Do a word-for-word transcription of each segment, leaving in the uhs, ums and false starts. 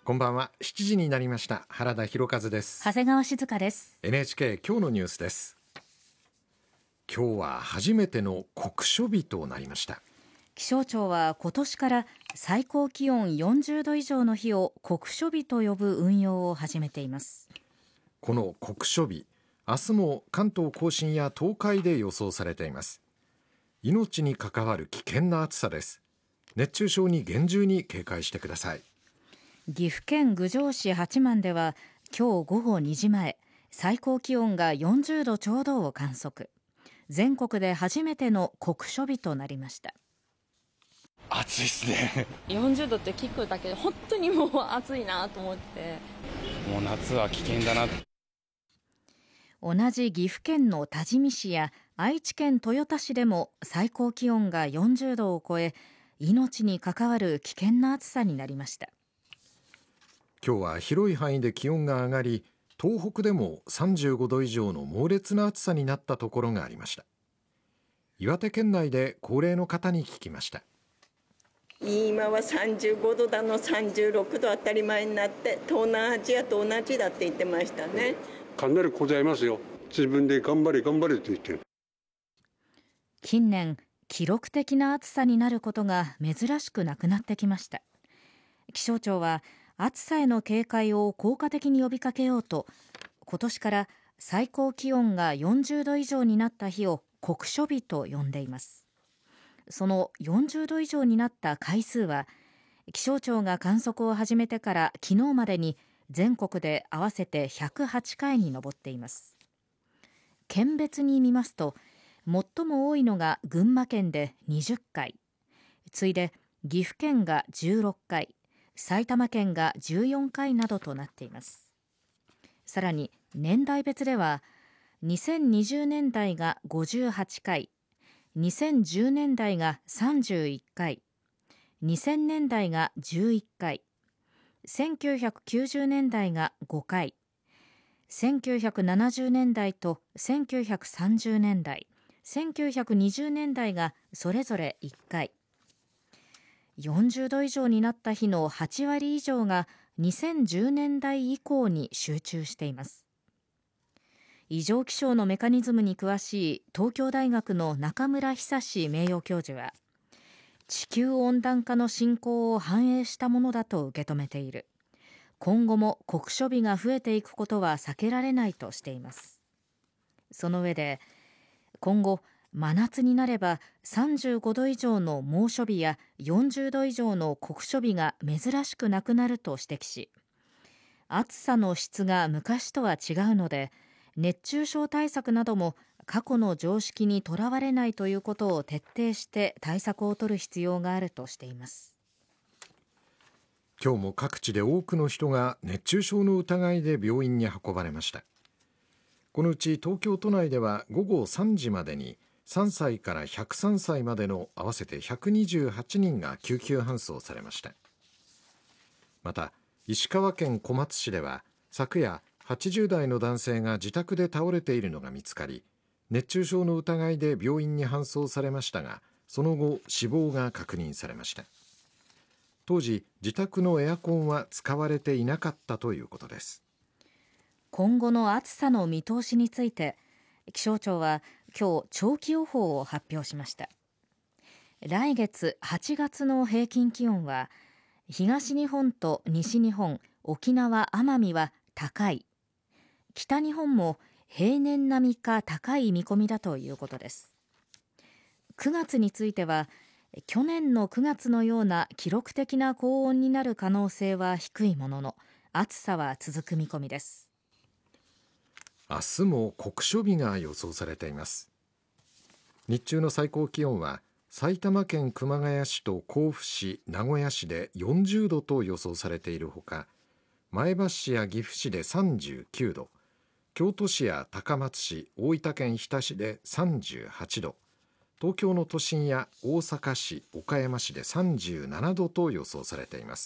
こんばんは。しちじになりました。原田博和です。 長谷川静香です。 エヌエイチケー 今日のニュースです。今日は初めての酷暑日となりました。 気象庁は今年から最高気温よんじゅうど以上の日を酷暑日と呼ぶ運用を始めています。 この酷暑日、明日も関東甲信や東海で予想されています。命に関わる危険な暑さです。熱中症に厳重に警戒してください。 岐阜県郡上市八幡では今日午後にじまえ、最高気温がよんじゅうどちょうどを観測。全国で初めての酷暑日となりました。 暑いですね。 よんじゅうどって聞くだけで本当にもう暑いなと思って、 もう夏は危険だな。 同じ岐阜県の多治見市や愛知県豊田市でも最高気温がよんじゅうどを超え、命に関わる危険な暑さになりました。 今日は広い範囲で気温が上がり、東北でもさんじゅうごど以上の猛烈な暑さになったところがありました。岩手県内で高齢の方に聞きました。 今はさんじゅうごどだのさんじゅうろくど当たり前になって、東南アジアと同じだって言ってましたね。 かなりこざいますよ。自分で頑張れ頑張れと言ってる。 近年記録的な暑さになることが珍しくなくなってきました。気象庁は暑さへの警戒を効果的に呼びかけようと、今年から最高気温がよんじゅうど以上になった日を酷暑日と呼んでいます。そのよんじゅうど以上になった回数は、気象庁が観測を始めてから昨日までに全国で合わせてひゃくはちかいに上っています。県別に見ますと、最も多いのが群馬県でにじゅっかい、次いで岐阜県がじゅうろっかい、埼玉県がじゅうよんかいなどとなっています。さらに年代別では、にせんにじゅうねんだいがごじゅうはちかい、にせんじゅうねんだいがさんじゅういっかい、にせんねんだいがじゅういっかい、せんきゅうひゃくきゅうじゅうねんだいがごかい、せんきゅうひゃくななじゅうねんだいとせんきゅうひゃくさんじゅうねんだい、せんきゅうひゃくにじゅうねんだいがそれぞれいっかい、よんじゅうど以上になった日のはちわり以上がにせんじゅうねんだい以降に集中しています。異常気象のメカニズムに詳しい東京大学の中村久名誉教授は、地球温暖化の進行を反映したものだと受け止めている。今後も酷暑日が増えていくことは避けられないとしています。その上で、今後真夏になればさんじゅうごど以上の猛暑日やよんじゅうど以上の酷暑日が珍しくなくなると指摘し、暑さの質が昔とは違うので、熱中症対策なども過去の常識にとらわれないということを徹底して対策を取る必要があるとしています。 今日も各地で多くの人が熱中症の疑いで病院に運ばれました。このうち東京都内では午後さんじまでにさんさいからひゃくさんさいまでの合わせてひゃくにじゅうはちにんが救急搬送されました。また石川県小松市では昨夜はちじゅうだいの男性が自宅で倒れているのが見つかり、熱中症の疑いで病院に搬送されましたが、その後死亡が確認されました。当時自宅のエアコンは使われていなかったということです。 今後の暑さの見通しについて、気象庁は今日長期予報を発表しました。来月はちがつの平均気温は、東日本と西日本、沖縄・奄美は高い、北日本も平年並みか高い見込みだということです。くがつについては、去年のくがつのような記録的な高温になる可能性は低いものの、暑さは続く見込みです。 明日も酷暑日が予想されています。日中の最高気温は埼玉県熊谷市と甲府市、名古屋市でよんじゅうどと予想されているほか、前橋市や岐阜市でさんじゅうきゅうど、京都市や高松市、大分県日田市でさんじゅうはちど、東京の都心や大阪市、岡山市でさんじゅうななどと予想されています。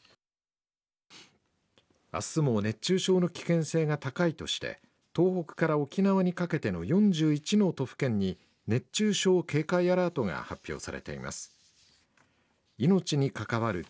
明日も熱中症の危険性が高いとして、東北から沖縄にかけてのよんじゅういちの都府県に熱中症警戒アラートが発表されています。命に関わる危